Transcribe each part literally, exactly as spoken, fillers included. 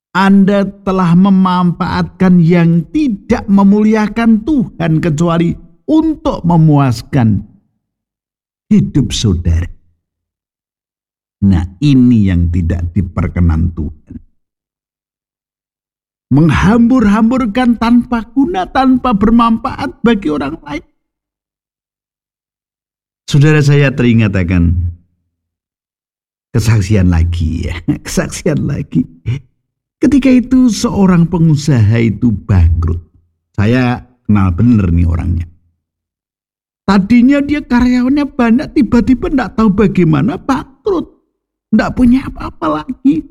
Anda telah memanfaatkan yang tidak memuliakan Tuhan kecuali untuk memuaskan hidup saudara. Nah, ini yang tidak diperkenan Tuhan. Menghambur-hamburkan tanpa guna, tanpa bermanfaat bagi orang lain. Saudara, saya teringat akan kesaksian lagi ya, kesaksian lagi. Ketika itu seorang pengusaha itu bangkrut. Saya kenal bener nih orangnya. Tadinya dia karyawannya banyak, tiba-tiba tidak tahu bagaimana bangkrut. Tidak punya apa-apa lagi.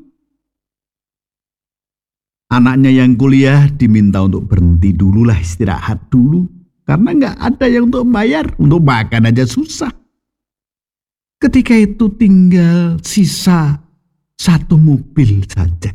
Anaknya yang kuliah diminta untuk berhenti dulu lah, istirahat dulu. Karena nggak ada yang untuk bayar, untuk makan aja susah. Ketika itu tinggal sisa satu mobil saja.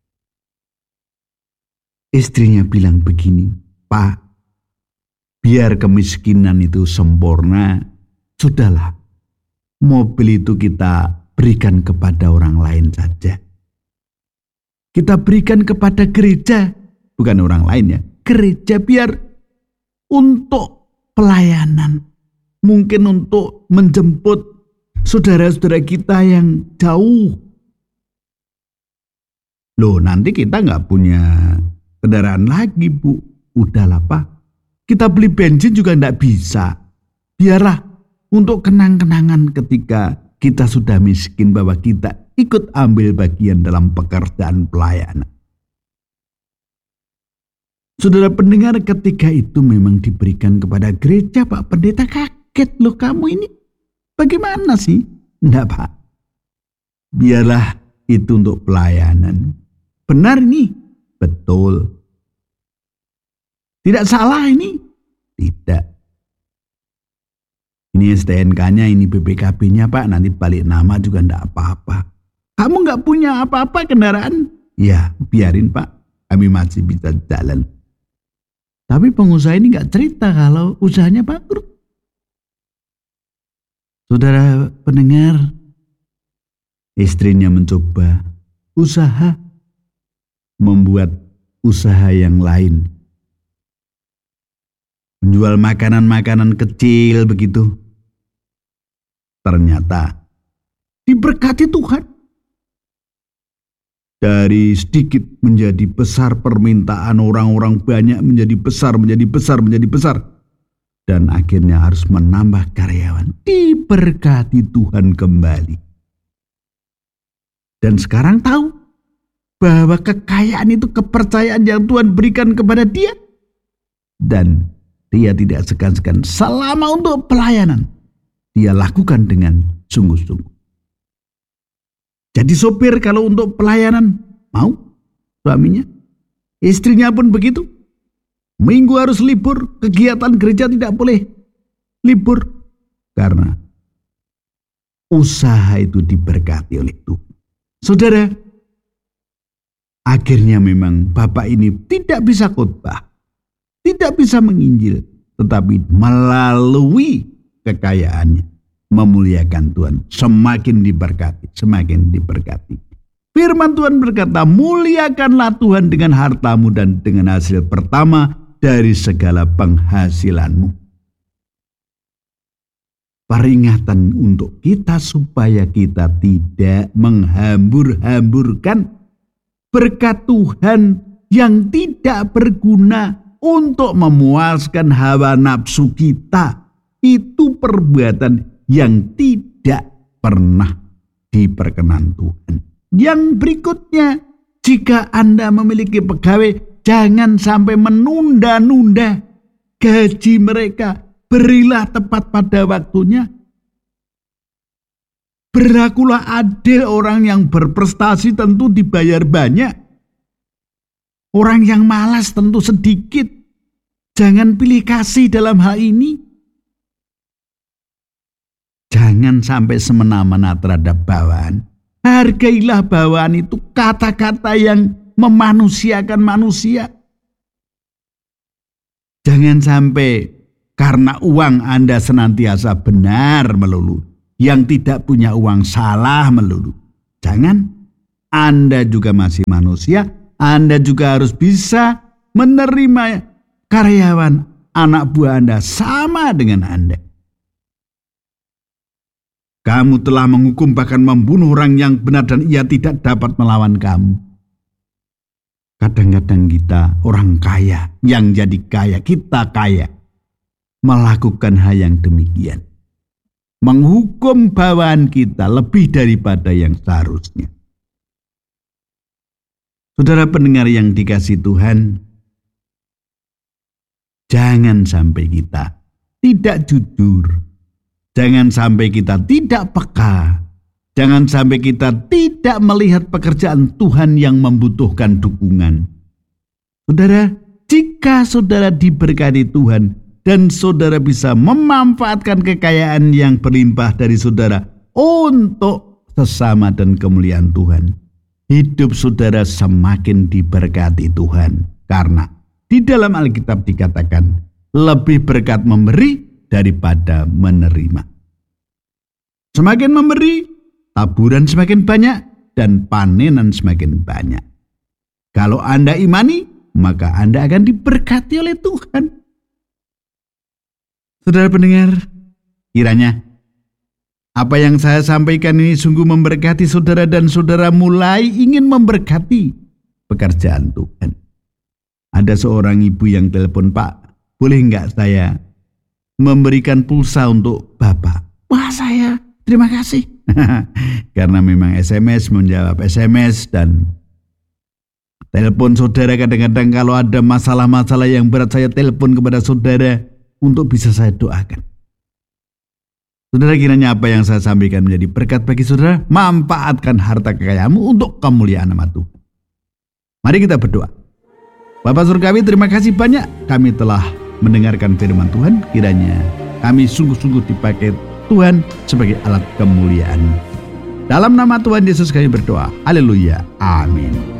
Istrinya bilang begini, Pak, biar kemiskinan itu sempurna, sudahlah, mobil itu kita berikan kepada orang lain saja. Kita berikan kepada gereja, bukan orang lain ya, gereja biar untuk pelayanan, mungkin untuk menjemput saudara-saudara kita yang jauh. Loh, nanti kita nggak punya kendaraan lagi, Bu. Udahlah, Pak. Kita beli bensin juga nggak bisa. Biarlah untuk kenang-kenangan ketika kita sudah miskin bahwa kita ikut ambil bagian dalam pekerjaan pelayanan. Saudara pendengar, ketika itu memang diberikan kepada gereja, Pak Pendeta kaget, loh kamu ini bagaimana sih? Enggak, Pak. Biarlah itu untuk pelayanan. Benar nih? Betul. Tidak salah ini? Tidak. Ini S T N K-nya, ini B P K B-nya, Pak. Nanti balik nama juga enggak apa-apa. Kamu enggak punya apa-apa kendaraan? Ya, biarin, Pak. Kami masih bisa jalan. Tapi pengusaha ini enggak cerita kalau usahanya bangkrut. Saudara pendengar, istrinya mencoba usaha, membuat usaha yang lain. Menjual makanan-makanan kecil begitu. Ternyata diberkati Tuhan. Dari sedikit menjadi besar, permintaan orang-orang banyak menjadi besar, menjadi besar, menjadi besar. Dan akhirnya harus menambah karyawan. Diberkati Tuhan kembali. Dan sekarang tahu bahwa kekayaan itu kepercayaan yang Tuhan berikan kepada dia. Dan dia tidak segan-segan selama untuk pelayanan. Dia lakukan dengan sungguh-sungguh. Jadi sopir kalau untuk pelayanan mau suaminya. Istrinya pun begitu. Minggu harus libur, kegiatan gereja tidak boleh libur. Karena usaha itu diberkati oleh Tuhan. Saudara, akhirnya memang bapak ini tidak bisa khotbah, tidak bisa menginjil, tetapi melalui kekayaannya memuliakan Tuhan. Semakin diberkati, semakin diberkati. Firman Tuhan berkata, muliakanlah Tuhan dengan hartamu dan dengan hasil pertama dari segala penghasilanmu. Peringatan untuk kita supaya kita tidak menghambur-hamburkan berkat Tuhan yang tidak berguna untuk memuaskan hawa nafsu kita. Itu perbuatan yang tidak pernah diperkenan Tuhan. Yang berikutnya, jika Anda memiliki pegawai, jangan sampai menunda-nunda gaji mereka. Berilah tepat pada waktunya. Berlakulah adil, orang yang berprestasi tentu dibayar banyak. Orang yang malas tentu sedikit. Jangan pilih kasih dalam hal ini. Jangan sampai semena-mena terhadap bawahan. Hargailah bawahan itu, kata-kata yang memanusiakan manusia. Jangan sampai karena uang Anda senantiasa benar melulu, yang tidak punya uang salah melulu. Jangan. Anda juga masih manusia, Anda juga harus bisa menerima karyawan anak buah Anda sama dengan Anda. Kamu telah menghukum bahkan membunuh orang yang benar dan ia tidak dapat melawan kamu. Kadang-kadang kita orang kaya yang jadi kaya, kita kaya, melakukan hal yang demikian. Menghukum bawahan kita lebih daripada yang seharusnya. Saudara pendengar yang dikasihi Tuhan, jangan sampai kita tidak jujur. Jangan sampai kita tidak peka. Jangan sampai kita tidak melihat pekerjaan Tuhan yang membutuhkan dukungan. Saudara, jika saudara diberkati Tuhan dan saudara bisa memanfaatkan kekayaan yang berlimpah dari saudara untuk sesama dan kemuliaan Tuhan, hidup saudara semakin diberkati Tuhan. Karena di dalam Alkitab dikatakan, lebih berkat memberi daripada menerima. Semakin memberi, taburan semakin banyak dan panenan semakin banyak. Kalau Anda imani, maka Anda akan diberkati oleh Tuhan. Saudara pendengar, kiranya apa yang saya sampaikan ini sungguh memberkati saudara dan saudara mulai ingin memberkati pekerjaan Tuhan. Ada seorang ibu yang telepon, "Pak, boleh enggak saya memberikan pulsa untuk Bapak?" Wah, saya terima kasih. Karena memang S M S menjawab S M S dan telepon saudara kadang-kadang kalau ada masalah-masalah yang berat saya telepon kepada saudara untuk bisa saya doakan. Saudara, kiranya apa yang saya sampaikan menjadi berkat bagi saudara. Manfaatkan harta kekayaanmu untuk kemuliaan nama Tuhan. Mari kita berdoa. Bapa Surgawi, terima kasih banyak kami telah mendengarkan firman Tuhan. Kiranya kami sungguh-sungguh dipakai Tuhan sebagai alat kemuliaan. Dalam nama Tuhan Yesus kami berdoa. Haleluya. Amin.